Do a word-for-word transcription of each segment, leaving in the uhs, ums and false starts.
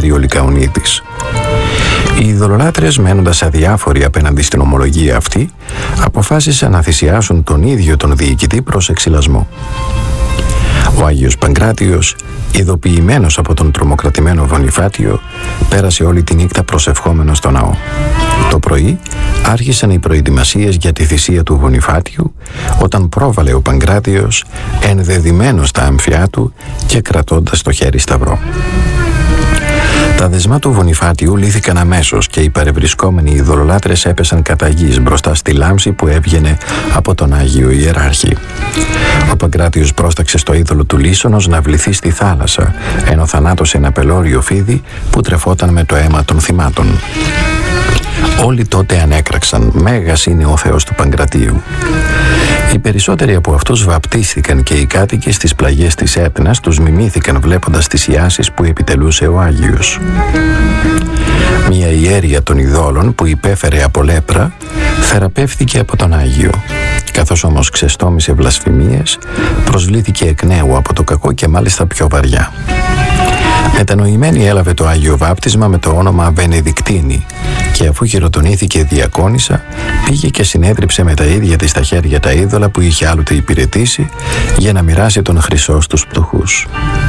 Ελευθέριο Λικαονίδης. Οι ειδωλολάτρες, μένοντας αδιάφοροι απέναντι στην ομολογία αυτή, αποφάσισαν να θυσιάσουν τον ίδιο τον διοικητή προς εξυλασμό. Ο Άγιος Παγκράτιος, ειδοποιημένος από τον τρομοκρατημένο Βονιφάτιο, πέρασε όλη τη νύχτα προσευχόμενος στο ναό. Το πρωί άρχισαν οι προετοιμασίες για τη θυσία του Βονιφάτιου, όταν πρόβαλε ο Παγκράτιος ενδεδειμένος στα άμφιά του και κρατώντας το χέρι σταυρό. Τα δεσμά του Βονιφάτιου λύθηκαν αμέσως και οι παρευρισκόμενοι ειδωλολάτρες έπεσαν κατά γης μπροστά στη λάμψη που έβγαινε από τον Άγιο Ιεράρχη. Ο Παγκράτιος πρόσταξε στο είδωλο του Λύσσωνος να βληθεί στη θάλασσα, ενώ θανάτωσε ένα πελώριο φίδι που τρεφόταν με το αίμα των θυμάτων. Όλοι τότε ανέκραξαν, μέγας είναι ο Θεός του Παγκρατίου. Οι περισσότεροι από αυτούς βαπτίστηκαν και οι κάτοικοι στις πλαγιές της Έτνας τους μιμήθηκαν βλέποντας τις ιάσεις που επιτελούσε ο Άγιος. Μια ιέρια των ειδόλων που υπέφερε από λέπρα θεραπεύθηκε από τον Άγιο. Καθώς όμως ξεστόμησε βλασφημίες, προσβλήθηκε εκ νέου από το κακό και μάλιστα πιο βαριά. Μετανοημένη έλαβε το Άγιο Βάπτισμα με το όνομα Βενεδικτίνη και αφού χειροτονήθηκε διακόνισσα, πήγε και συνέδριψε με τα ίδια της τα χέρια τα είδωλα που είχε άλλοτε υπηρετήσει για να μοιράσει τον χρυσό στους πτωχούς.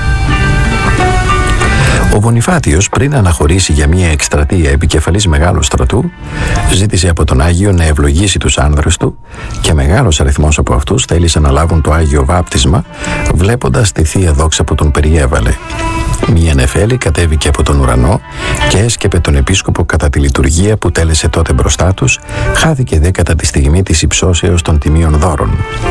Ο Βονιφάτιος, πριν αναχωρήσει για μια εκστρατεία επικεφαλής μεγάλου στρατού, ζήτησε από τον Άγιο να ευλογήσει τους άνδρες του και μεγάλος αριθμός από αυτούς θέλησαν να λάβουν το Άγιο Βάπτισμα, βλέποντας τη Θεία Δόξα που τον περιέβαλε. Μία νεφέλη κατέβηκε από τον ουρανό και έσκεπε τον επίσκοπο κατά τη λειτουργία που τέλεσε τότε μπροστά τους, χάθηκε δε κατά τη στιγμή της υψώσεως των τιμίων δώρων.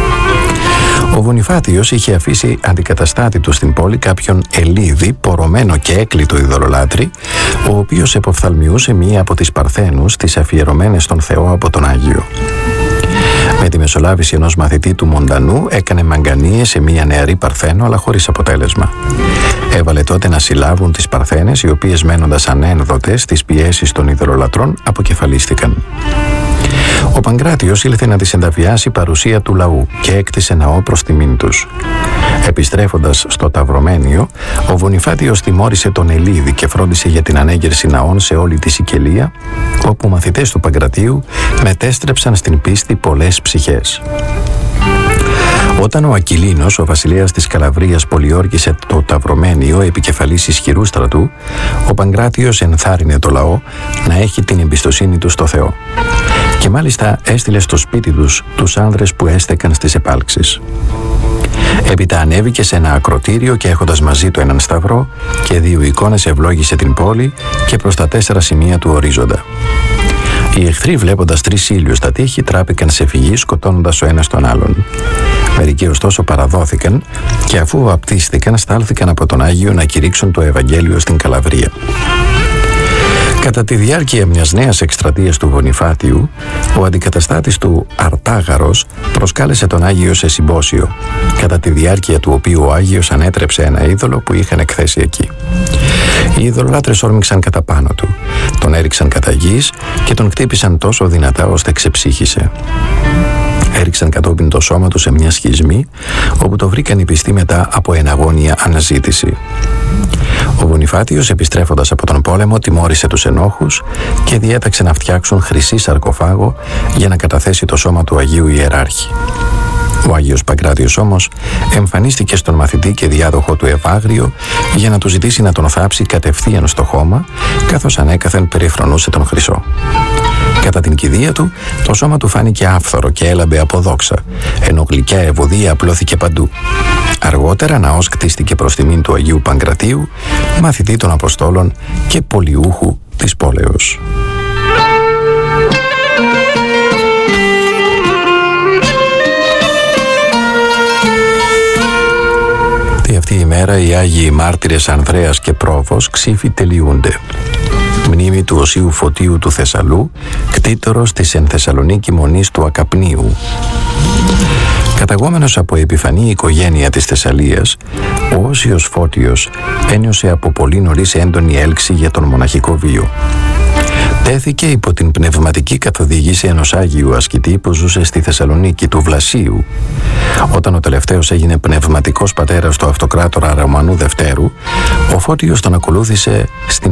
Ο Βονιφάτιος είχε αφήσει αντικαταστάτη του στην πόλη κάποιον Ελίδη, πορωμένο και έκλειτο ειδωλολάτρη, ο οποίος εποφθαλμιούσε μία από τις Παρθένους, τις αφιερωμένες στον Θεό από τον Άγιο. Με τη μεσολάβηση ενός μαθητή του Μοντανού έκανε μαγκανίες σε μία νεαρή Παρθένο, αλλά χωρίς αποτέλεσμα. Έβαλε τότε να συλλάβουν τις Παρθένες, οι οποίες μένοντας ανένδοτες στις πιέσεις των ειδωλολατρών αποκεφαλίστηκαν. Ο Παγκράτιος ήλθε να τις ενταφιάσει παρουσία του λαού και έκτισε ναό προς τιμήν τους. Επιστρέφοντας στο Ταυρωμένιο, ο Βονιφάτιος τιμώρησε τον Ελίδη και φρόντισε για την ανέγερση ναών σε όλη τη Σικελία, όπου μαθητές του Παγκρατίου μετέστρεψαν στην πίστη πολλές ψυχές. Όταν ο Ακυλίνος, ο βασιλέας της Καλαβρίας, πολιόργησε το Ταυρωμένιο επικεφαλής ισχυρού στρατού, ο Παγκράτιος ενθάρρυνε το λαό να έχει την εμπιστοσύνη του στο Θεό. Και μάλιστα έστειλε στο σπίτι τους τους άνδρες που έστεκαν στις επάλξεις. Έπειτα ανέβηκε σε ένα ακροτήριο και έχοντας μαζί του έναν σταυρό και δύο εικόνες ευλόγησε την πόλη και προς τα τέσσερα σημεία του ορίζοντα. Οι εχθροί, βλέποντας τρεις ήλιους στα τείχη, τράπηκαν σε φυγή, σκοτώνοντας ο ένας τον άλλον. Μερικοί ωστόσο παραδόθηκαν και αφού βαπτίστηκαν στάλθηκαν από τον Άγιο να κηρύξουν το Ευαγγέλιο στην Καλαβρία. Κατά τη διάρκεια μιας νέας εκστρατείας του Βονιφάτιου, ο αντικαταστάτης του Αρτάγαρος προσκάλεσε τον Άγιο σε συμπόσιο, κατά τη διάρκεια του οποίου ο Άγιος ανέτρεψε ένα είδωλο που είχαν εκθέσει εκεί. Οι ειδωλολάτρες όρμηξαν κατά πάνω του, τον έριξαν κατά γης και τον χτύπησαν τόσο δυνατά ώστε ξεψύχησε. Έριξαν κατόπιν το σώμα του σε μια σχισμή, όπου το βρήκαν οι πιστοί μετά από εναγώνια αναζήτηση. Ο Βονιφάτιος, επιστρέφοντας από τον πόλεμο, τιμώρησε τους ενόχους και διέταξε να φτιάξουν χρυσή σαρκοφάγο για να καταθέσει το σώμα του Αγίου Ιεράρχη. Ο Άγιος Παγκράτιος όμως εμφανίστηκε στον μαθητή και διάδοχο του Ευάγριο για να του ζητήσει να τον θάψει κατευθείαν στο χώμα, καθώς ανέκαθεν περιφρονούσε τον χρυσό. Κατά την κηδεία του, το σώμα του φάνηκε άφθορο και έλαμπε από δόξα, ενώ γλυκιά ευωδία απλώθηκε παντού. Αργότερα ναός κτίστηκε προς τιμήν του Αγίου Παγκρατίου, μαθητή των Αποστόλων και πολιούχου της πόλεως. Αυτή η μέρα οι Άγιοι Μάρτυρες Ανδρέας και Πρόβος ξύφοι τελειούνται. Μνήμη του Οσίου Φωτίου του Θεσσαλού, κτήτορος της εν Θεσσαλονίκη Μονής του Ακαπνίου. Καταγόμενος από επιφανή οικογένεια της Θεσσαλίας, ο Όσιος Φώτιος ένιωσε από πολύ νωρίς έντονη έλξη για τον μοναχικό βίο. Τέθηκε υπό την πνευματική καθοδήγηση ενός Άγιου ασκητή που ζούσε στη Θεσσαλονίκη, του Βλασίου. Όταν ο τελευταίος έγινε πνευματικός πατέρας του αυτοκράτορα Ρωμανού Δευτέρου, ο Φώτιος τον ακολούθησε στην